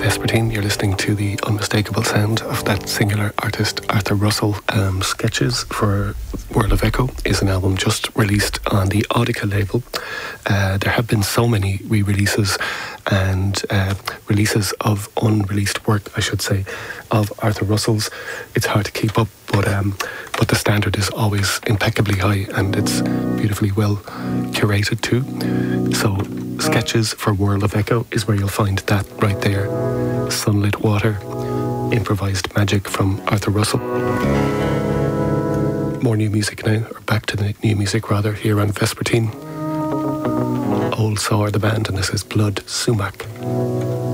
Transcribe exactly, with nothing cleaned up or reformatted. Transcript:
Vespertine. You're listening to the unmistakable sound of that singular artist, Arthur Russell. Um, Sketches for World of Echo is an album just released on the Audica label. Uh, there have been so many re-releases and uh, releases of unreleased work, I should say, of Arthur Russell's. It's hard to keep up, but um, but the standard is always impeccably high, and it's beautifully well curated too. So Sketches for World of Echo is where you'll find that right there. Sunlit Water, improvised magic from Arthur Russell. More new music now, or back to the new music rather, here on Vespertine. Old Saw are the band, and this is Blood Sumac.